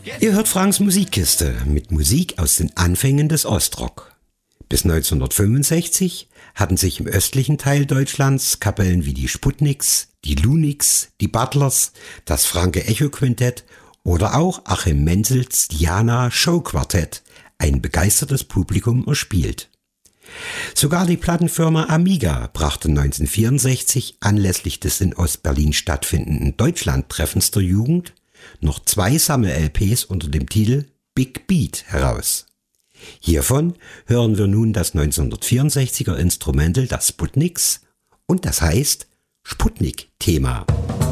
Ihr hört Franks Musikkiste mit Musik aus den Anfängen des Ostrock. Bis 1965 hatten sich im östlichen Teil Deutschlands Kapellen wie die Sputniks, die Luniks, die Butlers, das Franke Echo Quintett oder auch Achim Menzels Diana Show Quartett ein begeistertes Publikum erspielt. Sogar die Plattenfirma Amiga brachte 1964 anlässlich des in Ostberlin stattfindenden Deutschlandtreffens der Jugend noch 2 Sammel-LPs unter dem Titel Big Beat heraus. Hiervon hören wir nun das 1964er Instrumental, das Sputniks, und das heißt Sputnik-Thema.